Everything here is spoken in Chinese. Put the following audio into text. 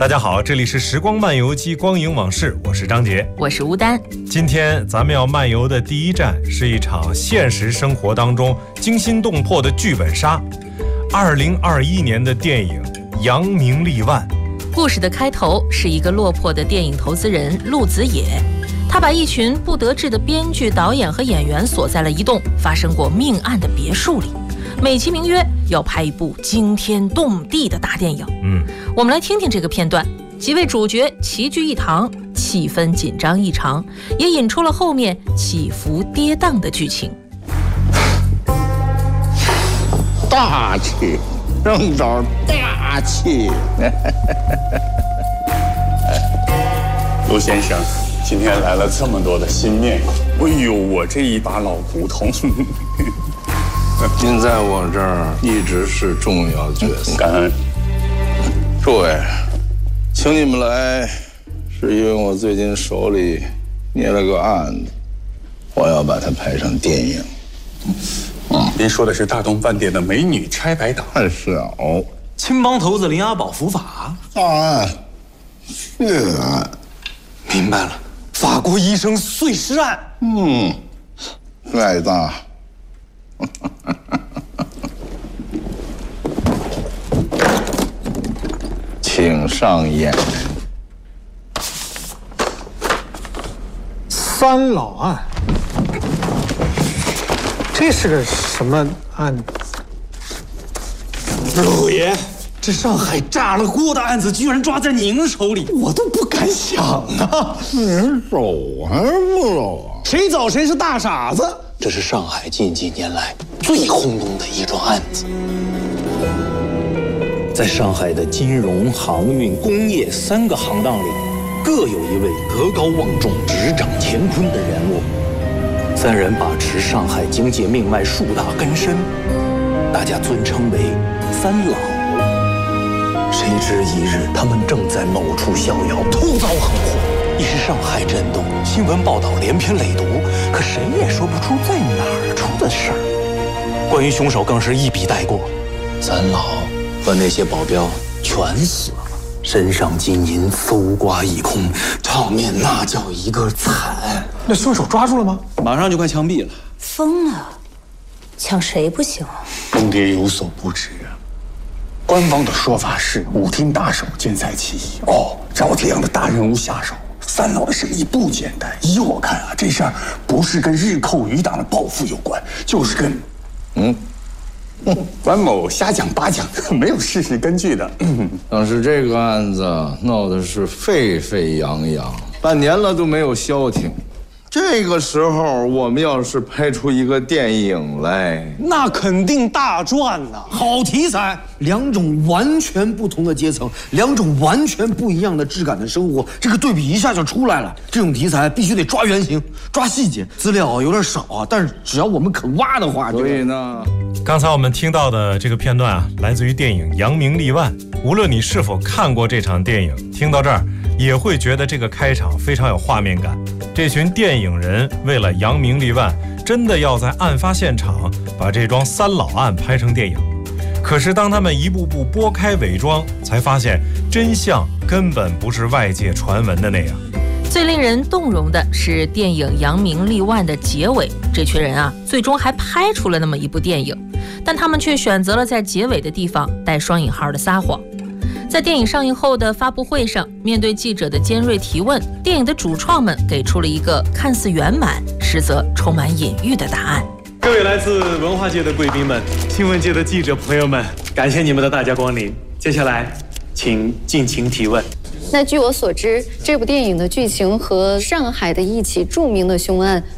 大家好，这里是时光漫游记光影往事，我是张杰， 我是吴丹。 今天咱们要漫游的第一站是一场现实生活当中惊心动魄的剧本杀，2021年的电影《扬名立万》。 故事的开头是一个落魄的电影投资人陆子野，他把一群不得志的编剧、导演和演员锁在了一栋发生过命案的别墅里，美其名曰要拍一部惊天动地的大电影。我们来听听这个片段，几位主角齐聚一堂，气氛紧张异常，也引出了后面起伏跌宕的剧情。 大气，正找大气。 陆先生，今天来了这么多的新面孔，哎呦，我这一把老骨头。 您在我这儿一直是重要角色， 感恩。 诸位，请你们来，是因为我最近手里捏了个案子，我要把它拍成电影。 您说的是大东饭店的美女拆白党？ 是哦。 青帮头子林阿宝伏法， 大案，血案。 明白了，法国医生碎尸案。 盖大。请上演。 三老案，这是个什么案子？ 老爷，这上海炸了锅的案子居然抓在您手里，我都不敢想啊！ 您走还是不走啊？ 谁走谁是大傻子。 这是上海近几年来最轰动的一桩案子。在上海的金融、航运、工业3个行当里，各有一位德高望重、执掌乾坤的人物。3人把持上海经济命脉数大根深，大家尊称为三老。谁知一日，他们正在某处逍遥，突遭横祸，一时上海震动，新闻报道连篇累牍，可谁也说不出在哪儿出的事儿。关于凶手更是一笔带过，三老和那些保镖全死了，身上金银搜刮一空，场面那叫一个惨。 那凶手抓住了吗？ 马上就快枪毙了。 疯了，抢谁不行啊？ 公爹有所不知，官方的说法是舞厅大手见财起意。找这样的大人物下手，三老的生意不简单。依我看啊，这事儿不是跟日寇余党的报复有关，就是跟关某瞎讲八讲，没有事实根据的。 当时这个案子闹的是沸沸扬扬，半年了都没有消停。这个时候，我们要是拍出一个电影来， 那肯定大赚呐！好题材， 两种完全不同的阶层，两种完全不一样的质感的生活，这个对比一下就出来了。这种题材必须得抓原型、抓细节，资料有点少啊，但是只要我们肯挖的话， 所以呢， 刚才我们听到的这个片段啊，来自于电影《扬名立万》。无论你是否看过这场电影，听到这儿也会觉得这个开场非常有画面感。这群电影人为了扬名立万，真的要在案发现场把这桩三老案拍成电影。可是当他们一步步拨开伪装，才发现真相根本不是外界传闻的那样。 最令人动容的是电影《扬名立万》的结尾，这群人啊，最终还拍出了那么一部电影，但他们却选择了在结尾的地方带双引号的撒谎。在电影上映后的发布会上，面对记者的尖锐提问，电影的主创们给出了一个看似圆满，实则充满隐喻的答案。 各位来自文化界的贵宾们，新闻界的记者朋友们，感谢你们的大驾光临。接下来，请尽情提问。 那据我所知，这部电影的剧情和上海的一起著名的凶案